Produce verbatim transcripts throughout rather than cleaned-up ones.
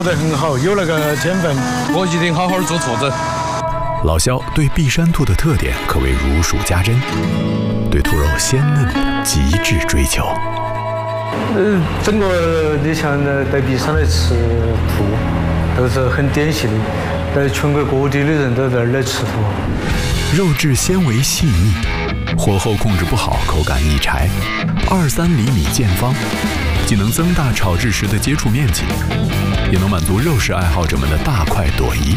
做得很好，有那个天分，我一定好好做兔子。 老肖对碧山兔的特点可谓如数家珍，对兔肉鲜嫩的极致追求。 呃，整个你像在碧山来吃兔，都是很典型的，在全国各地的人都在那儿来吃兔。 肉质纤维细腻，火候控制不好，口感易柴，二三厘米见方，既能增大炒制时的接触面积，也能满足肉食爱好者们的大快朵颐。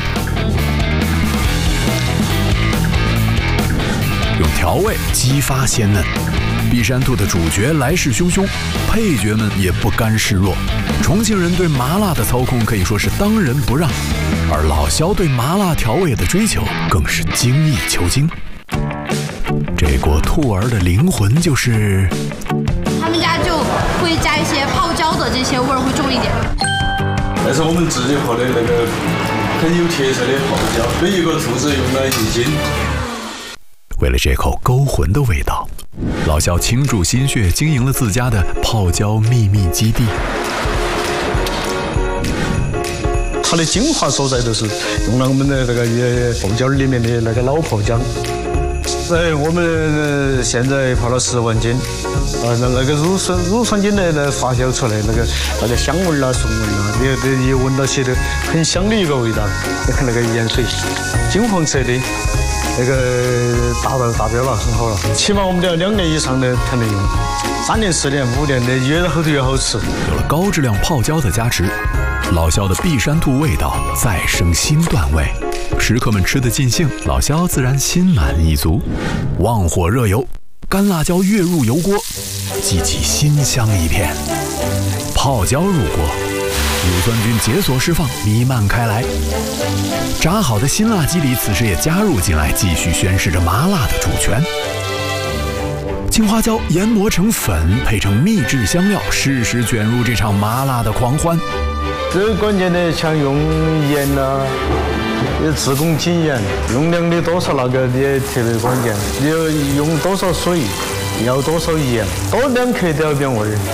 用调味激发鲜嫩，碧山兔的主角来势汹汹，配角们也不甘示弱。重庆人对麻辣的操控可以说是当仁不让，而老肖对麻辣调味的追求更是精益求精。这锅兔儿的灵魂就是他们家就会加一些泡椒的，这些味儿会重一点。 那是我们自己泡的那个很有特色的泡椒，每一个兔子用了一斤。 为了这口勾魂的味道，老肖倾注心血经营了自家的泡椒秘密基地。 它的精华所在就是用了我们的这个泡椒里面的那个老泡椒。哎，我们现在泡了十万斤，呃，那那个乳酸乳酸菌的那发酵出来，那个那个香味啦、顺味啦，你你一闻到起的很香的一个味道。你看那个盐水，金黄色的。那个达到达标了，很好了。起码我们要两年以上的才能用，三年、四年、五年的越后头越好吃。 有了高质量泡椒的加持，老肖的碧山兔味道再升新段位。食客们吃得尽兴，老肖自然心满意足。旺火热油，干辣椒跃入油锅，激起馨香一片。泡椒入锅，乳酸菌解锁释放，弥漫开来。炸好的辛辣鸡里此时也加入进来，继续宣示着麻辣的主权。青花椒研磨成粉，配成秘制香料，适时卷入这场麻辣的狂欢。 最关键的像用盐呐、啊，自贡精盐，用量的多少那个也特别关键。你要用多少水，要多少盐，多两克都要变味儿。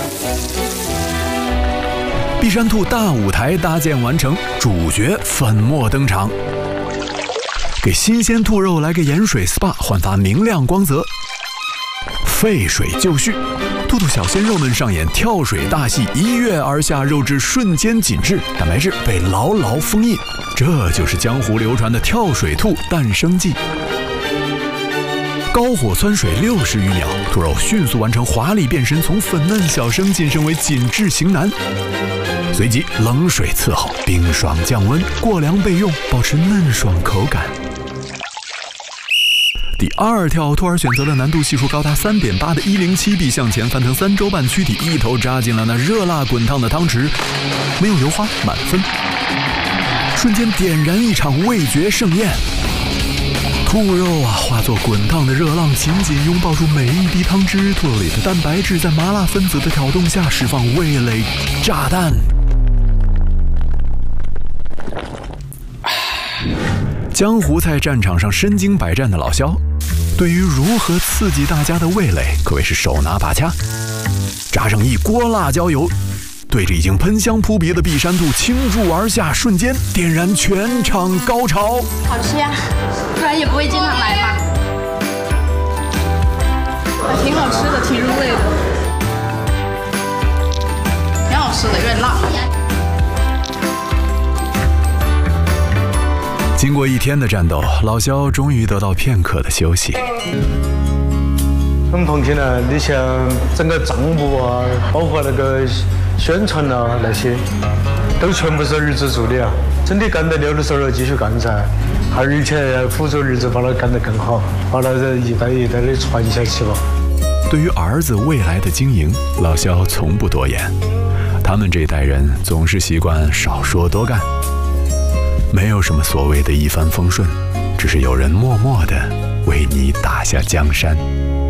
碧山兔大舞台搭建完成，主角粉墨登场，给新鲜兔肉来个盐水 S P A， 焕发明亮光泽。沸水就绪，兔兔小鲜肉们上演跳水大戏，一跃而下，肉质瞬间紧致，蛋白质被牢牢封印。这就是江湖流传的跳水兔诞生记。高火汆水六十余秒，兔肉迅速完成华丽变身，从粉嫩小生晋升为紧致型男。随即冷水伺候，冰爽降温，过凉备用，保持嫩爽口感。第二跳，兔儿选择了难度系数高达 三点八 的一零七 臂向前翻腾三周半躯体，一头扎进了那热辣滚烫的汤匙，没有油花，满分。瞬间点燃一场味觉盛宴。兔肉啊，化作滚烫的热浪，紧紧拥抱住每一滴汤汁。兔肉里的蛋白质在麻辣分子的挑动下释放味蕾炸弹。江湖菜战场上身经百战的老肖，对于如何刺激大家的味蕾可谓是手拿把掐。炸上一锅辣椒油，对着已经喷香扑鼻的碧山兔倾注而下，瞬间点燃全场高潮。 好吃呀，不然也不会经常来嘛。还挺好吃的，挺入味的，挺好吃的，有点辣。 经过一天的战斗，老肖终于得到片刻的休息。 很放心了，你像整个账目啊，包括那个宣传啊那些，都全部是儿子做的啊。真的干得了的时候继续干噻，而且辅助儿子把它干得更好，把它一代一代的传下去吧。 对于儿子未来的经营，老肖从不多言。他们这代人总是习惯少说多干。没有什么所谓的一帆风顺，只是有人默默地为你打下江山。